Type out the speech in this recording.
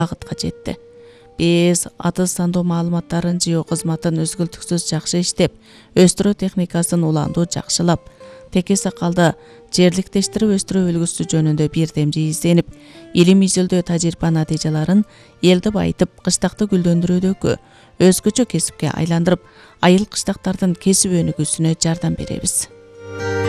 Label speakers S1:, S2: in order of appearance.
S1: багытка жетти. Биз атыс сандоо маалыматтарын жыйоо кызматын үзгүлтүксүз жакшы иштеп, өстүрүү техникасын уланду жакшылап, теке сакалды жерликтештирип өстүрүү үлгүсү жөнүндө бирдемжи изденип, илим изилдөө тажрыйба натыйжаларын элди байытып, кыштакты гүлдөндүрүүдөгү өзгөчө кесипке айландырып, айыл кыштактардын кесип өнүгүүсүнө жардам беребиз.